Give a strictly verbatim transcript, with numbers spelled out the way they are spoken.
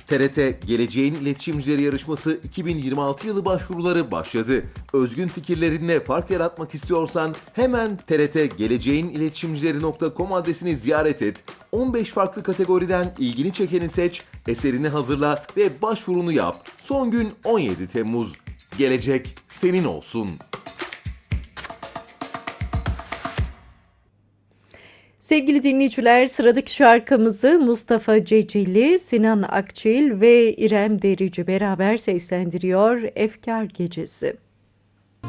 T R T Geleceğin İletişimcileri Yarışması iki bin yirmi altı yılı başvuruları başladı. Özgün fikirlerinle fark yaratmak istiyorsan hemen T R T geleceğin iletişimcileri nokta com adresini ziyaret et. on beş farklı kategoriden ilgini çekeni seç, eserini hazırla ve başvurunu yap. Son gün on yedi Temmuz. Gelecek senin olsun. Sevgili dinleyiciler, sıradaki şarkımızı Mustafa Ceceli, Sinan Akçil ve İrem Derici beraber seslendiriyor. Efkar Gecesi.